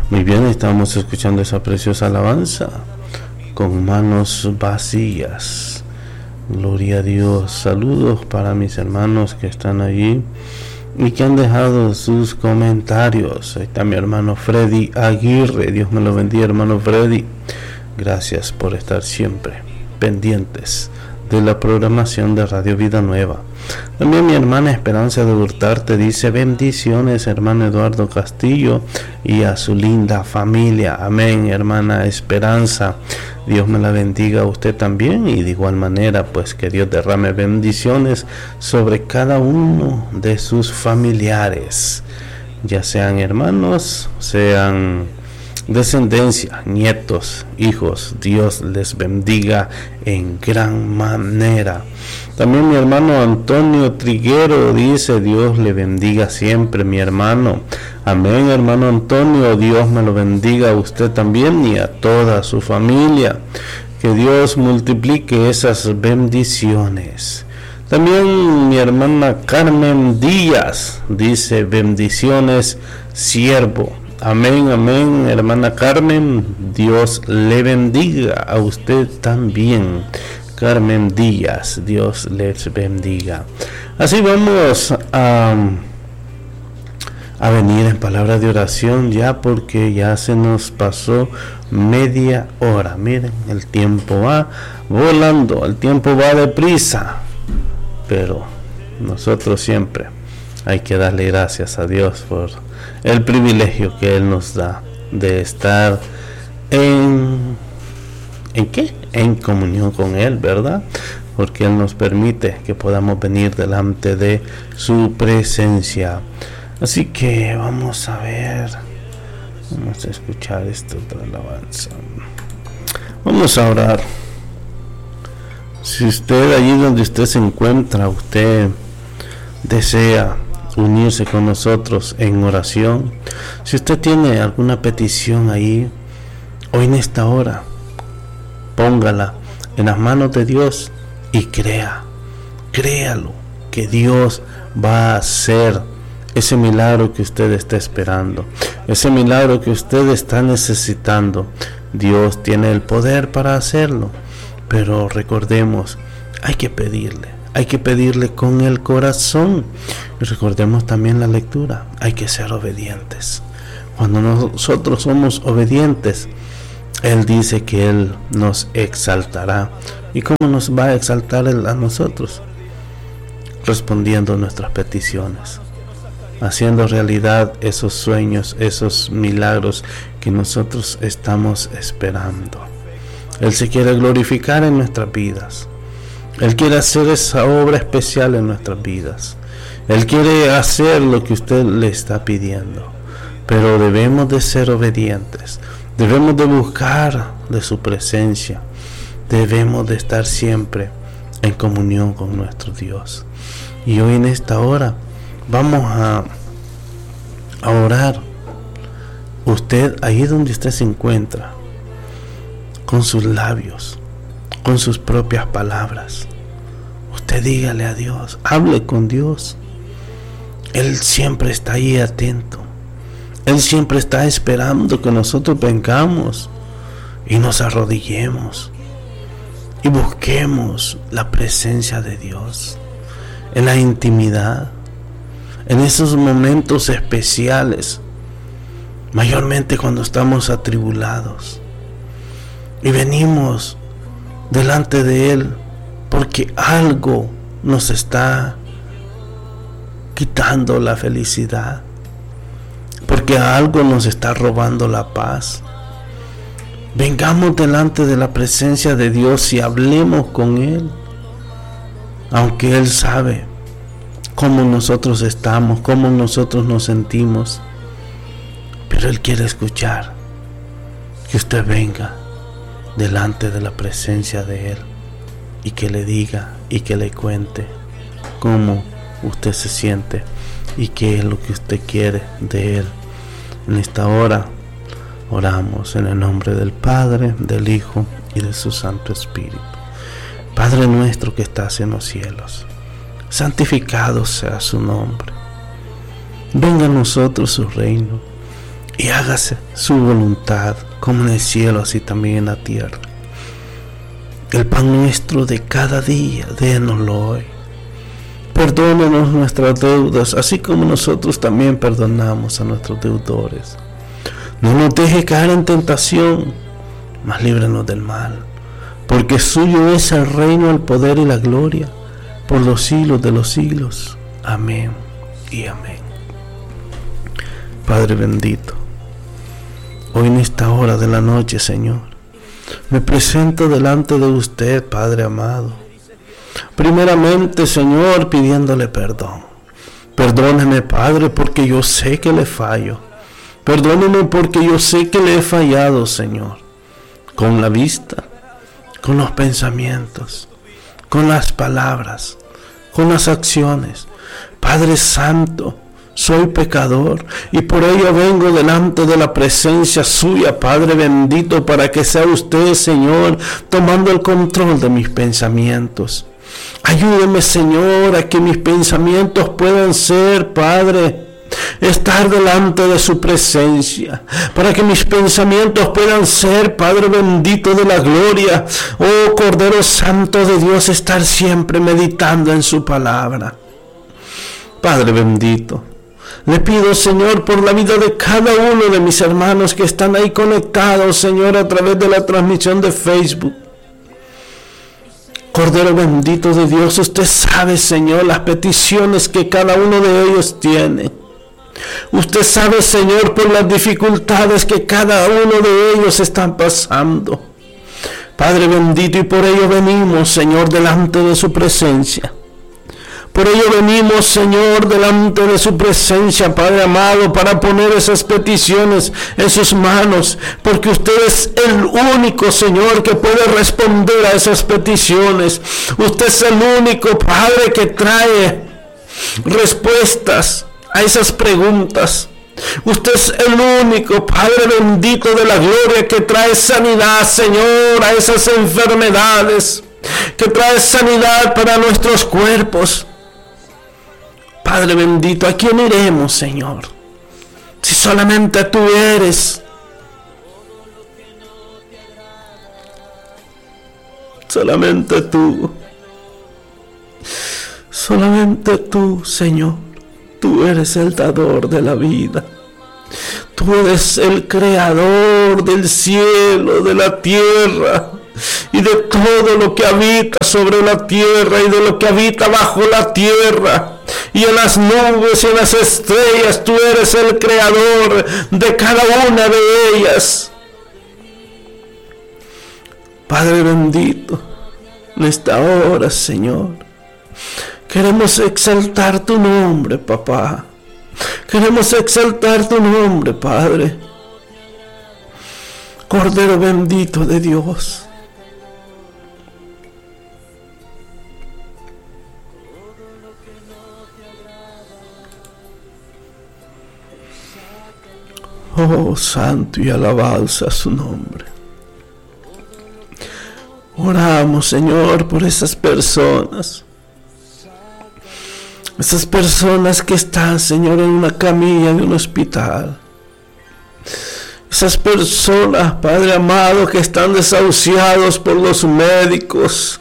Muy bien, estamos escuchando esa preciosa alabanza con manos vacías. Gloria a Dios. Saludos para mis hermanos que están allí y que han dejado sus comentarios. Ahí está mi hermano Freddy Aguirre. Dios me lo bendiga, hermano Freddy. Gracias por estar siempre pendientes de la programación de Radio Vida Nueva. También mi hermana Esperanza de Hurtarte dice: bendiciones, hermano Eduardo Castillo, y a su linda familia. Amén, hermana Esperanza. Dios me la bendiga a usted también, y de igual manera pues que Dios derrame bendiciones sobre cada uno de sus familiares, ya sean hermanos, sean descendencia, nietos, hijos. Dios les bendiga en gran manera. También mi hermano Antonio Triguero dice: Dios le bendiga siempre, mi hermano. Amén, hermano Antonio. Dios me lo bendiga a usted también y a toda su familia. Que Dios multiplique esas bendiciones. También mi hermana Carmen Díaz dice: bendiciones, siervo. Amén, amén, hermana Carmen. Dios le bendiga a usted también, Carmen Díaz. Dios les bendiga. Así vamos a venir en palabra de oración ya, porque ya se nos pasó media hora. Miren, el tiempo va volando, el tiempo va deprisa, pero nosotros siempre hay que darle gracias a Dios por el privilegio que Él nos da de estar en comunión con Él, ¿verdad? Porque Él nos permite que podamos venir delante de su presencia. Así que vamos a ver, vamos a escuchar esta otra alabanza. Vamos a orar. Si usted, allí donde usted se encuentra, usted desea unirse con nosotros en oración, si usted tiene alguna petición ahí, hoy en esta hora, póngala en las manos de Dios y créalo, que Dios va a hacer ese milagro que usted está esperando, ese milagro que usted está necesitando. Dios tiene el poder para hacerlo, pero recordemos, hay que pedirle con el corazón. Y recordemos también la lectura, hay que ser obedientes. Cuando nosotros somos obedientes, Él dice que Él nos exaltará. ¿Y cómo nos va a exaltar Él a nosotros? Respondiendo nuestras peticiones, haciendo realidad esos sueños, esos milagros que nosotros estamos esperando. Él se quiere glorificar en nuestras vidas. Él quiere hacer esa obra especial en nuestras vidas. Él quiere hacer lo que usted le está pidiendo. Pero debemos de ser obedientes. Debemos de buscar de su presencia. Debemos de estar siempre en comunión con nuestro Dios. Y hoy en esta hora vamos a orar. Usted, ahí donde usted se encuentra, con sus labios, con sus propias palabras, usted dígale a Dios, hable con Dios. Él siempre está ahí atento. Él siempre está esperando que nosotros vengamos y nos arrodillemos y busquemos la presencia de Dios en la intimidad, en esos momentos especiales, mayormente cuando estamos atribulados y venimos delante de Él porque algo nos está quitando la felicidad, porque algo nos está robando la paz. Vengamos delante de la presencia de Dios y hablemos con Él, aunque Él sabe cómo nosotros estamos, cómo nosotros nos sentimos, pero Él quiere escuchar que usted venga delante de la presencia de Él y que le diga y que le cuente cómo usted se siente y qué es lo que usted quiere de Él. En esta hora oramos en el nombre del Padre, del Hijo y de su Santo Espíritu. Padre nuestro que estás en los cielos, santificado sea su nombre. Venga a nosotros su reino y hágase su voluntad, como en el cielo, así también en la tierra. El pan nuestro de cada día, dénoslo hoy. Perdónenos nuestras deudas, así como nosotros también perdonamos a nuestros deudores. No nos deje caer en tentación, mas líbranos del mal. Porque suyo es el reino, el poder y la gloria, por los siglos de los siglos. Amén y amén. Padre bendito, hoy en esta hora de la noche, Señor, me presento delante de usted, Padre amado. Primeramente, Señor, pidiéndole perdón. Perdóneme, Padre, porque yo sé que le fallo. Perdóneme porque yo sé que le he fallado, Señor. Con la vista, con los pensamientos, con las palabras, con las acciones. Padre Santo, soy pecador y por ello vengo delante de la presencia suya, Padre bendito, para que sea usted, Señor, tomando el control de mis pensamientos. Ayúdeme, Señor, a que mis pensamientos puedan ser, Padre, estar delante de su presencia, para que mis pensamientos puedan ser, Padre bendito de la gloria, oh Cordero Santo de Dios, estar siempre meditando en su palabra. Padre bendito, le pido, Señor, por la vida de cada uno de mis hermanos que están ahí conectados, Señor, a través de la transmisión de Facebook. Cordero bendito de Dios, usted sabe, Señor, las peticiones que cada uno de ellos tiene. Usted sabe, Señor, por las dificultades que cada uno de ellos están pasando. Padre bendito, y por ello venimos, Señor, delante de su presencia. Por ello venimos, Señor, delante de su presencia, Padre amado, para poner esas peticiones en sus manos, porque usted es el único, Señor, que puede responder a esas peticiones. Usted es el único, Padre, que trae respuestas a esas preguntas. Usted es el único, Padre bendito de la gloria, que trae sanidad, Señor, a esas enfermedades, que trae sanidad para nuestros cuerpos. Padre bendito, ¿a quién iremos, Señor? Si solamente tú eres. Solamente tú. Solamente tú, Señor. Tú eres el dador de la vida. Tú eres el creador del cielo, de la tierra y de todo lo que habita sobre la tierra y de lo que habita bajo la tierra. Y en las nubes y en las estrellas, tú eres el creador de cada una de ellas. Padre bendito, en esta hora, Señor, queremos exaltar tu nombre, papá. Queremos exaltar tu nombre, Padre. Cordero bendito de Dios. Oh, santo y alabanza a su nombre. Oramos, Señor, por esas personas. Esas personas que están, Señor, en una camilla de un hospital. Esas personas, Padre amado, que están desahuciados por los médicos.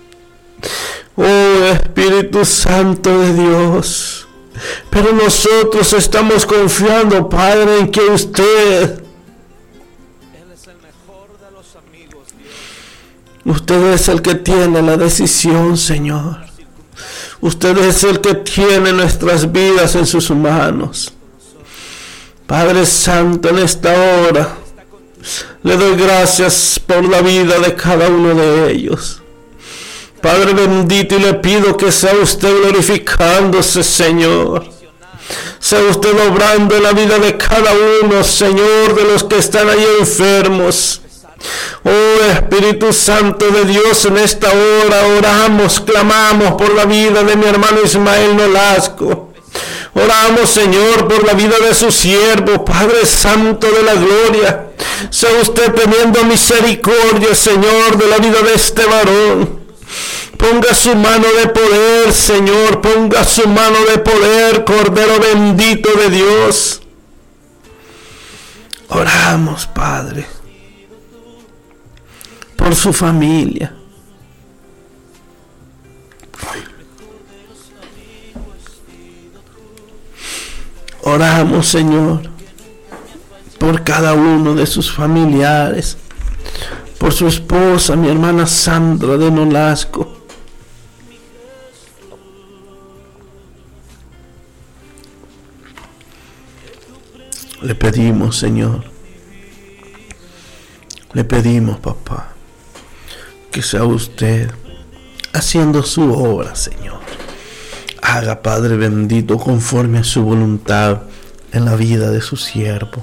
Oh, Espíritu Santo de Dios. Pero nosotros estamos confiando, Padre, en que usted es el que tiene la decisión, Señor. Usted es el que tiene nuestras vidas en sus manos. Padre Santo, en esta hora le doy gracias por la vida de cada uno de ellos. Padre bendito, y le pido que sea usted glorificándose, Señor. Sea usted obrando en la vida de cada uno, Señor, de los que están ahí enfermos. Oh Espíritu Santo de Dios, en esta hora oramos, clamamos por la vida de mi hermano Ismael Nolasco. Oramos, Señor, por la vida de su siervo, Padre Santo de la gloria. Sea usted teniendo misericordia, Señor, de la vida de este varón. Ponga su mano de poder, Señor, ponga su mano de poder, Cordero bendito de Dios. Oramos, Padre, por su familia. Oramos, Señor, por cada uno de sus familiares, por su esposa, mi hermana Sandra de Nolasco. Le pedimos, Señor, le pedimos, papá, que sea usted haciendo su obra, Señor. Haga, Padre bendito, conforme a su voluntad en la vida de su siervo.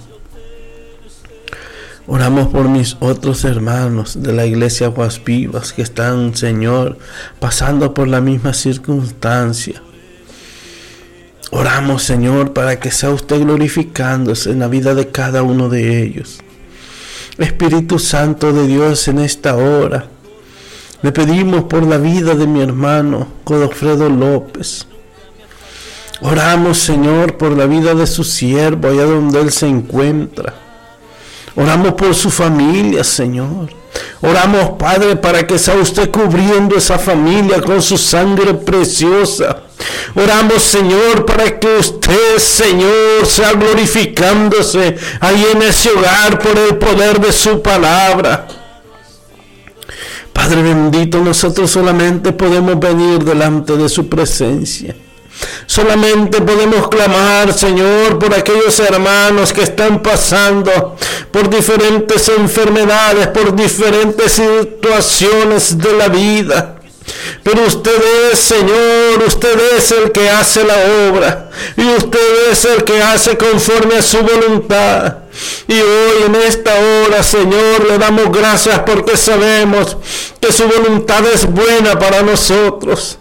Oramos por mis otros hermanos de la iglesia Aguas Vivas que están, Señor, pasando por la misma circunstancia. Oramos, Señor, para que sea usted glorificándose en la vida de cada uno de ellos. Espíritu Santo de Dios, en esta hora le pedimos por la vida de mi hermano Godofredo López. Oramos, Señor, por la vida de su siervo allá donde él se encuentra. Oramos por su familia, Señor. Oramos, Padre, para que sea usted cubriendo esa familia con su sangre preciosa. Oramos, Señor, para que usted, Señor, sea glorificándose ahí en ese hogar por el poder de su palabra. Padre bendito, nosotros solamente podemos venir delante de su presencia. Solamente podemos clamar, Señor, por aquellos hermanos que están pasando por diferentes enfermedades, por diferentes situaciones de la vida. Pero usted es, Señor, usted es el que hace la obra y usted es el que hace conforme a su voluntad. Y hoy en esta hora, Señor, le damos gracias porque sabemos que su voluntad es buena para nosotros.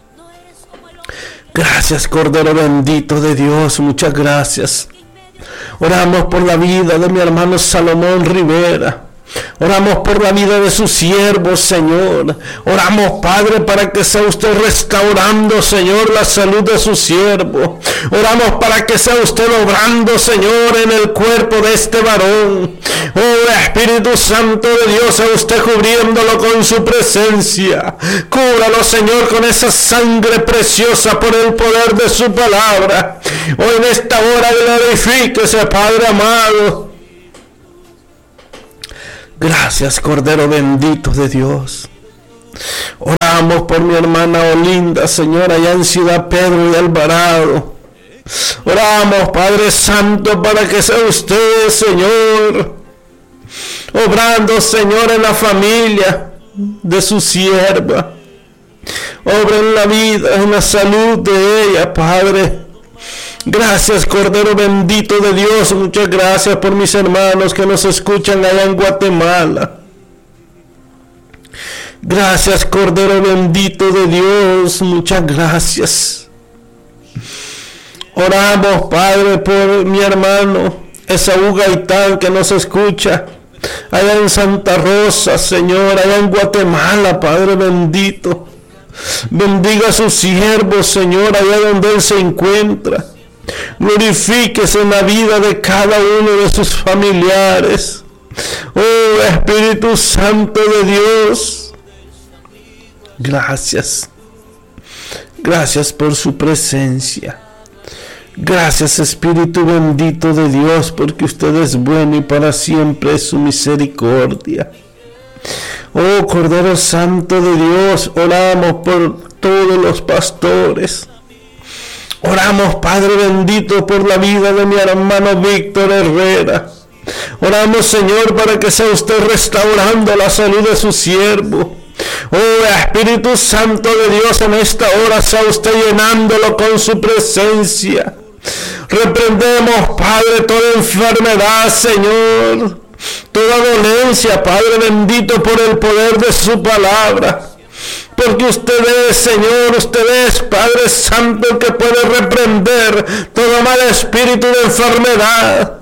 Gracias, Cordero bendito de Dios, muchas gracias. Oramos por la vida de mi hermano Salomón Rivera. Oramos por la vida de sus siervos, Señor. Oramos, Padre, para que sea usted restaurando, Señor, la salud de su siervo. Oramos para que sea usted obrando, Señor, en el cuerpo de este varón. Oh, Espíritu Santo de Dios, sea usted cubriéndolo con su presencia. Cúbralo, Señor, con esa sangre preciosa por el poder de su palabra. Hoy en esta hora glorifíquese, Padre amado. Gracias, Cordero bendito de Dios. Oramos por mi hermana Olinda, Señor, allá en Ciudad Pedro y Alvarado. Oramos, Padre Santo, para que sea usted, Señor, obrando, Señor, en la familia de su sierva. Obra en la vida, en la salud de ella, Padre. Gracias, Cordero bendito de Dios. Muchas gracias por mis hermanos que nos escuchan allá en Guatemala. Gracias, Cordero bendito de Dios. Muchas gracias. Oramos, Padre, por mi hermano Esaú Gaitán que nos escucha allá en Santa Rosa, Señor, allá en Guatemala, Padre bendito. Bendiga a sus siervos, Señor, allá donde él se encuentra. Glorifíquese en la vida de cada uno de sus familiares. Oh, Espíritu Santo de Dios, gracias. Gracias por su presencia. Gracias, Espíritu bendito de Dios, porque usted es bueno y para siempre es su misericordia. Oh, Cordero Santo de Dios, oramos por todos los pastores. Oramos, Padre bendito, por la vida de mi hermano Víctor Herrera. Oramos, Señor, para que sea usted restaurando la salud de su siervo. Oh, Espíritu Santo de Dios, en esta hora sea usted llenándolo con su presencia. Reprendemos, Padre, toda enfermedad, Señor, toda dolencia, Padre bendito, por el poder de su palabra. Porque usted es, Señor, usted es, Padre Santo, el que puede reprender todo mal espíritu de enfermedad.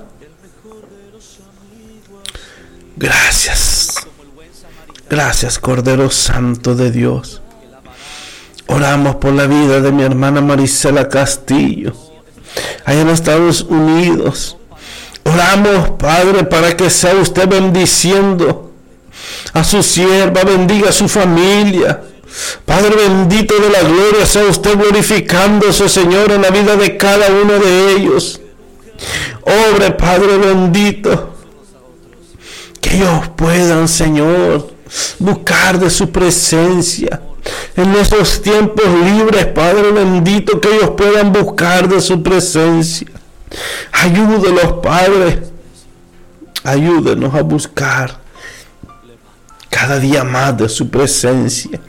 Gracias. Gracias, Cordero Santo de Dios. Oramos por la vida de mi hermana Marisela Castillo, allá en Estados Unidos. Oramos, Padre, para que sea usted bendiciendo a su sierva, bendiga a su familia. Padre bendito de la gloria, sea usted glorificándose, Señor, en la vida de cada uno de ellos. Obre, Padre bendito, que ellos puedan, Señor, buscar de su presencia. En esos tiempos libres, Padre bendito, que ellos puedan buscar de su presencia. Ayúdenos, Padre. Ayúdenos a buscar cada día más de su presencia.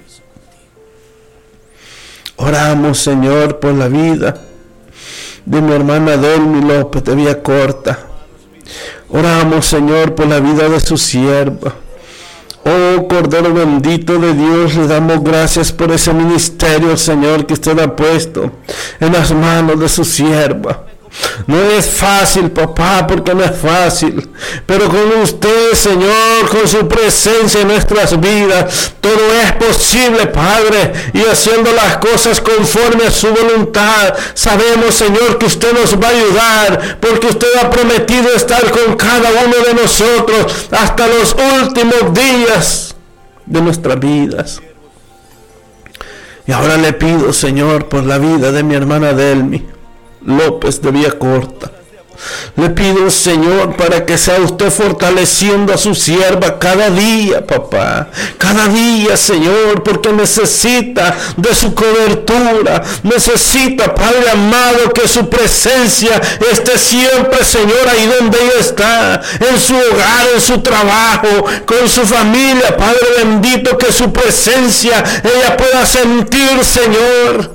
Oramos, Señor, por la vida de mi hermana Delmi López de Villacorta. Oramos, Señor, por la vida de su sierva. Oh, Cordero bendito de Dios, le damos gracias por ese ministerio, Señor, que usted ha puesto en las manos de su sierva. No es fácil, papá, porque no es fácil, pero con usted, Señor, con su presencia en nuestras vidas, todo es posible, Padre, y haciendo las cosas conforme a su voluntad. Sabemos, Señor, que usted nos va a ayudar, porque usted ha prometido estar con cada uno de nosotros hasta los últimos días de nuestras vidas. Y ahora le pido, Señor, por la vida de mi hermana Delmi López de Villacorta. Le pido, Señor, para que sea usted fortaleciendo a su sierva cada día, papá. Cada día, Señor, porque necesita de su cobertura. Necesita, Padre amado, que su presencia esté siempre, Señor, ahí donde ella está. En su hogar, en su trabajo, con su familia. Padre bendito, que su presencia ella pueda sentir, Señor.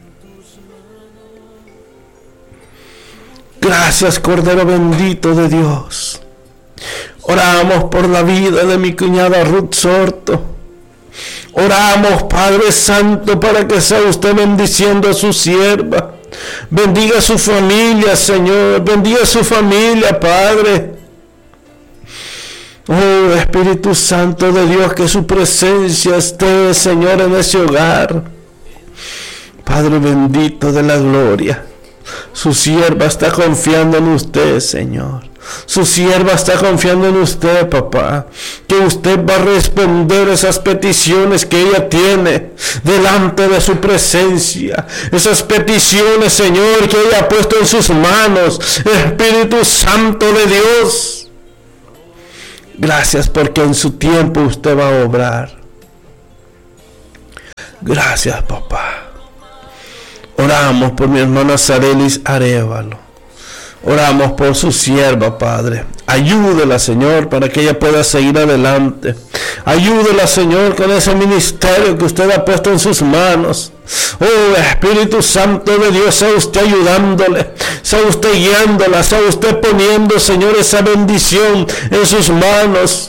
Gracias, Cordero bendito de Dios. Oramos por la vida de mi cuñada Ruth Sorto. Oramos, Padre Santo, para que sea usted bendiciendo a su sierva. Bendiga a su familia, Señor. Bendiga a su familia, Padre. Oh, Espíritu Santo de Dios, que su presencia esté, Señor, en ese hogar. Padre bendito de la gloria. Su sierva está confiando en usted, Señor. Su sierva está confiando en usted, papá. Que usted va a responder esas peticiones que ella tiene delante de su presencia. Esas peticiones, Señor, que ella ha puesto en sus manos. Espíritu Santo de Dios. Gracias porque en su tiempo usted va a obrar. Gracias, papá. Oramos por mi hermana Sarelis Arévalo. Oramos por su sierva, Padre. Ayúdela, Señor, para que ella pueda seguir adelante. Ayúdela, Señor, con ese ministerio que usted ha puesto en sus manos. Oh, Espíritu Santo de Dios, sea usted ayudándole, sea usted guiándola, sea usted poniendo, Señor, esa bendición en sus manos.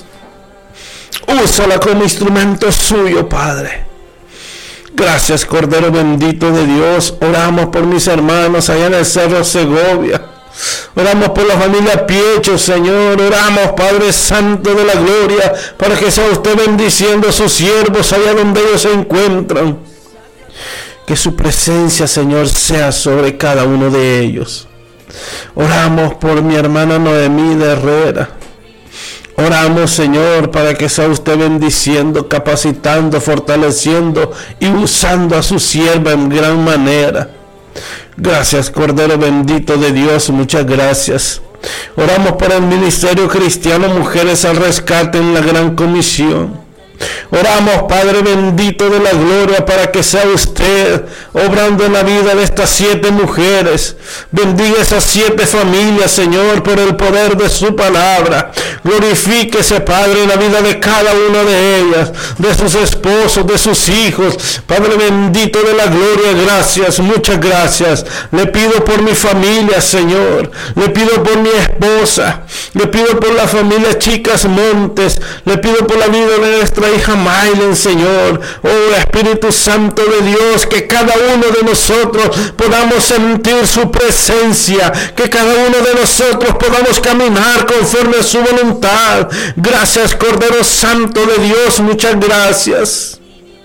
Úsala como instrumento suyo, Padre. Gracias, Cordero bendito de Dios. Oramos por mis hermanos allá en el Cerro Segovia. Oramos por la familia Piecho, Señor. Oramos, Padre Santo de la gloria, para que sea usted bendiciendo a sus siervos allá donde ellos se encuentran. Que su presencia, Señor, sea sobre cada uno de ellos. Oramos por mi hermana Noemí de Herrera. Oramos, Señor, para que sea usted bendiciendo, capacitando, fortaleciendo y usando a su sierva en gran manera. Gracias, Cordero bendito de Dios, muchas gracias. Oramos por el Ministerio Cristiano Mujeres al Rescate en la Gran Comisión. Oramos, Padre bendito de la gloria, para que sea usted obrando en la vida de estas 7 mujeres. Bendiga esas 7 familias, Señor, por el poder de su palabra. Glorifíquese, Padre, en la vida de cada una de ellas, de sus esposos, de sus hijos. Padre bendito de la gloria, gracias, muchas gracias. Le pido por mi familia, Señor. Le pido por mi esposa. Le pido por la familia Chicas Montes. Le pido por la vida de nuestra hija Maylen, Señor. Oh, Espíritu Santo de Dios, que cada uno de nosotros podamos sentir su presencia, que cada uno de nosotros podamos caminar conforme a su voluntad. Gracias, Cordero Santo de Dios, muchas gracias.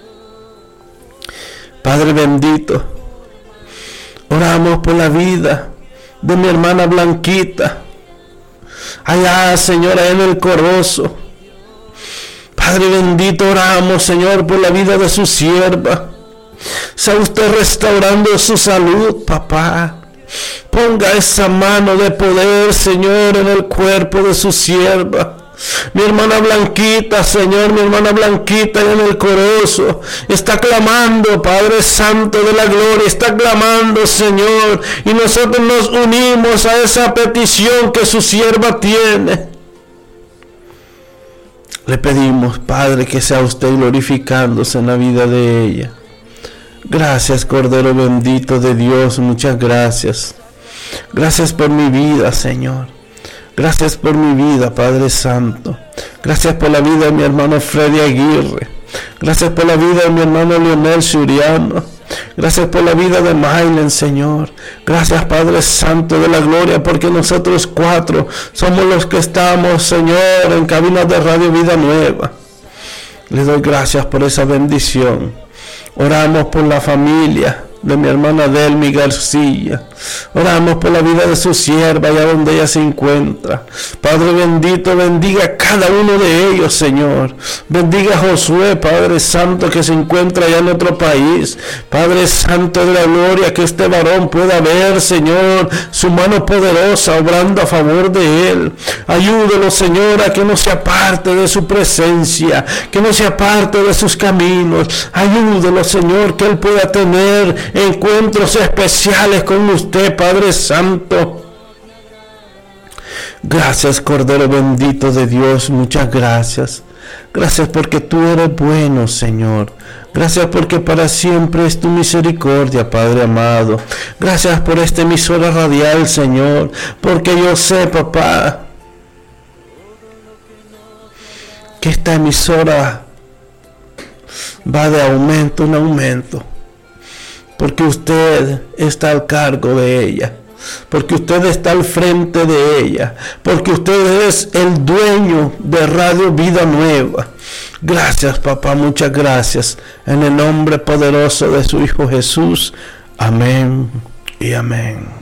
Padre bendito, oramos por la vida de mi hermana Blanquita. allá, Señor, allá en el Corozo. Padre bendito, oramos, Señor, por la vida de su sierva. Sea usted restaurando su salud, papá. Ponga esa mano de poder, Señor, en el cuerpo de su sierva. Mi hermana Blanquita, Señor, mi hermana Blanquita en el Corozo, está clamando, Padre Santo de la Gloria, está clamando, Señor, y nosotros nos unimos a esa petición que su sierva tiene. Le pedimos, Padre, que sea usted glorificándose en la vida de ella. Gracias, Cordero bendito de Dios, muchas gracias. Gracias por mi vida, Señor. Gracias por mi vida, Padre Santo. Gracias por la vida de mi hermano Freddy Aguirre. Gracias por la vida de mi hermano Leonel Suriano. Gracias por la vida de Maylen, Señor. Gracias, Padre Santo de la Gloria, porque nosotros 4 somos los que estamos, Señor, en cabinas de Radio Vida Nueva. Le doy gracias por esa bendición. Oramos por la familia de mi hermana Delmi García. Oramos por la vida de su sierva, allá donde ella se encuentra. Padre bendito, bendiga a cada uno de ellos, Señor. Bendiga a Josué, Padre Santo, que se encuentra allá en otro país. Padre Santo de la Gloria, que este varón pueda ver, Señor, su mano poderosa obrando a favor de él. Ayúdelo, Señor, a que no se aparte de su presencia, que no se aparte de sus caminos. Ayúdelo, Señor, que él pueda tener encuentros especiales con usted, Padre Santo. Gracias, Cordero bendito de Dios, muchas gracias. Gracias porque tú eres bueno, Señor. Gracias porque para siempre es tu misericordia, Padre amado. Gracias por esta emisora radial, Señor, porque yo sé, papá, que esta emisora va de aumento en aumento, porque usted está al cargo de ella, porque usted está al frente de ella, porque usted es el dueño de Radio Vida Nueva. Gracias, papá, muchas gracias. En el nombre poderoso de su Hijo Jesús. Amén y amén.